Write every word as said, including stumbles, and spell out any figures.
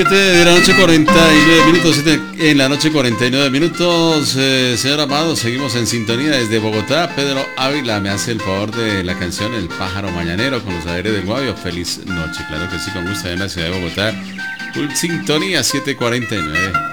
siete de la noche, cuarenta y nueve minutos, siete en la noche, cuarenta y nueve minutos. Eh, señor Amado, seguimos en sintonía desde Bogotá. Pedro Ávila me hace el favor de la canción El pájaro mañanero con los aires del Guavio. Feliz noche, claro que sí, con gusto en la ciudad de Bogotá. Full sintonía, siete cuarenta y nueve.